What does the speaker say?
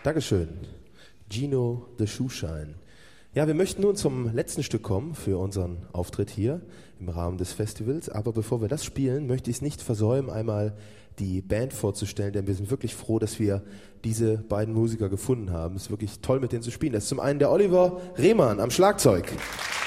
Dankeschön. Gino the Shoeshine. Ja, wir möchten nun zum letzten Stück kommen für unseren Auftritt hier im Rahmen des Festivals. Aber bevor wir das spielen, möchte ich es nicht versäumen, einmal die Band vorzustellen, denn wir sind wirklich froh, dass wir diese beiden Musiker gefunden haben. Es ist wirklich toll, mit denen zu spielen. Das ist zum einen der Oliver Rehmann am Schlagzeug.